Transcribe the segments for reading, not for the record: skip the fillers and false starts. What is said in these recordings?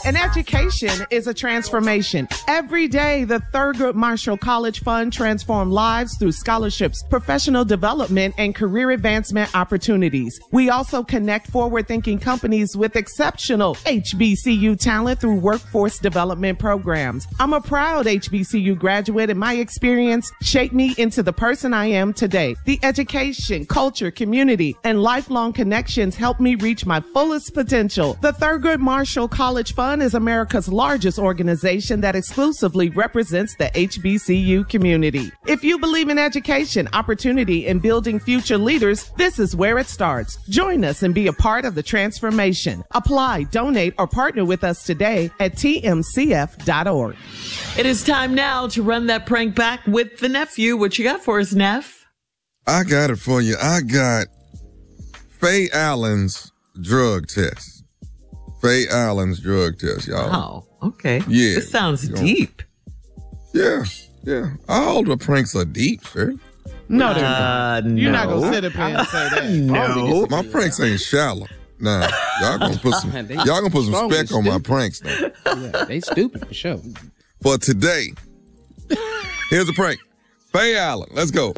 An education is a transformation. Every day, the Thurgood Marshall College Fund transforms lives through scholarships, professional development, and career advancement opportunities. We also connect forward-thinking companies with exceptional HBCU talent through workforce development programs. I'm a proud HBCU graduate, and my experience shaped me into the person I am today. The education, culture, community, and lifelong connections helped me reach my fullest potential. The Thurgood Marshall College Fund is America's largest organization that exclusively represents the HBCU community. If you believe in education, opportunity, and building future leaders, this is where it starts. Join us and be a part of the transformation. Apply, donate, or partner with us today at tmcf.org. It is time now to run that prank back with the nephew. What you got for us, Neff? I got it for you. I got Faye Allen's drug test. Faye Allen's drug test, y'all. Oh, okay. Yeah. This sounds deep. Yeah. All the pranks are deep, sir. No, they're not. You're not going to sit up here and say that. No. My pranks ain't shallow. Nah, y'all gonna put some spec on my pranks now. Yeah, they stupid for sure. For today, here's a prank. Faye Allen, let's go.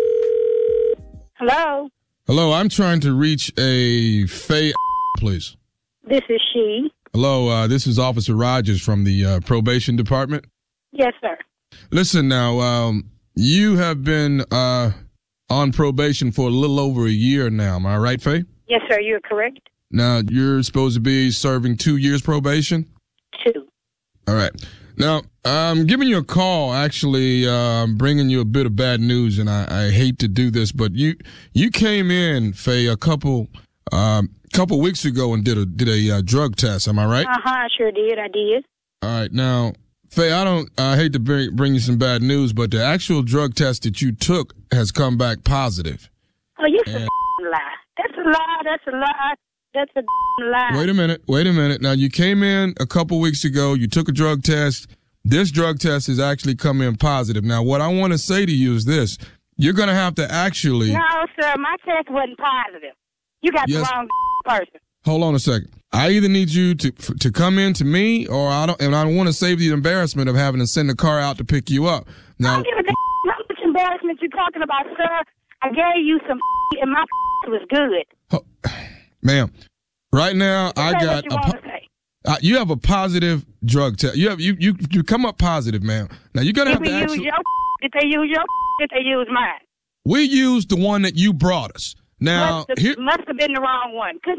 Hello, I'm trying to reach a Faye, please. this is she. Hello, this is Officer Rogers from the probation department. Yes, sir. Listen now, you have been on probation for a little over a year now. Am I right, Faye? Yes, sir, you're correct. Now, you're supposed to be serving 2 years probation? 2. All right. Now, I'm giving you a call, actually, bringing you a bit of bad news, and I hate to do this, but you came in, Faye, a couple weeks ago and did a drug test. Am I right? I sure did. I did. All right. Now, Faye, I hate to bring you some bad news, but the actual drug test that you took has come back positive. Oh, you're a lie. That's a lie. That's a lie. That's a lie. Wait a minute. Now, you came in a couple weeks ago. You took a drug test. This drug test has actually come in positive. Now, what I want to say to you is this. You're going to have to actually... No, sir, my test wasn't positive. You got the wrong person. Hold on a second. I either need you to come in to me, or I don't want to save the embarrassment of having to send a car out to pick you up. Now, I don't give a how much embarrassment you're talking about, sir. I gave you some and my was good. Ma'am, right now I got you have a positive drug test. You come up positive, ma'am. Now you're gonna have to actually. Did they use your? Did they use mine? We used the one that you brought us. Now must have been the wrong one.